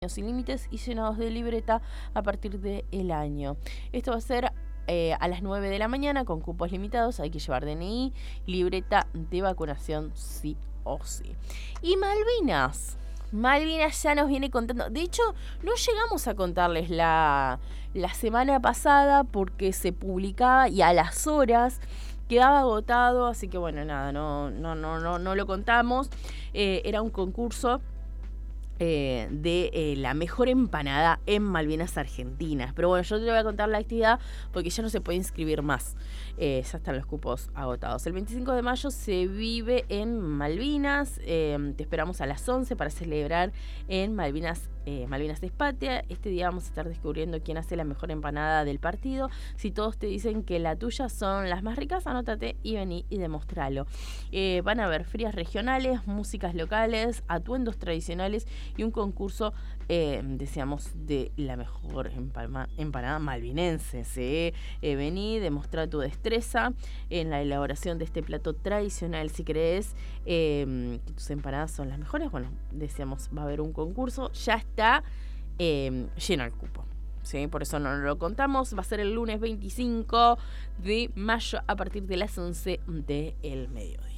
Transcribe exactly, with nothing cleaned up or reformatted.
sin límites y llenados de libreta a partir del año. Esto va a ser eh, a las nueve de la mañana con cupos limitados. Hay que llevar D N I, libreta de vacunación sí o sí. Y Malvinas. Malvinas ya nos viene contando. De hecho, no llegamos a contarles la, la semana pasada porque se publicaba y a las horas quedaba agotado. Así que bueno, nada, no, no, no, no, no lo contamos. Eh, era un concurso Eh, de eh, la mejor empanada en Malvinas Argentinas. Pero bueno, yo te voy a contar la actividad porque ya no se puede inscribir más. Eh, ya están los cupos agotados. El veinticinco de mayo se vive en Malvinas. Eh, te esperamos a las once para celebrar en Malvinas, eh, Malvinas es Patria. Este día vamos a estar descubriendo quién hace la mejor empanada del partido. Si todos te dicen que la tuya son las más ricas, anótate y vení y demostralo. Eh, van a haber frías regionales, músicas locales, atuendos tradicionales y un concurso, eh, decíamos, de la mejor empalma, empanada malvinense. ¿sí? Eh, vení, demostrar tu destreza en la elaboración de este plato tradicional. Si crees eh, que tus empanadas son las mejores, bueno, decíamos, va a haber un concurso. Ya está eh, lleno el cupo. ¿sí? Por eso no lo contamos. Va a ser el lunes veinticinco de mayo a partir de las once del mediodía.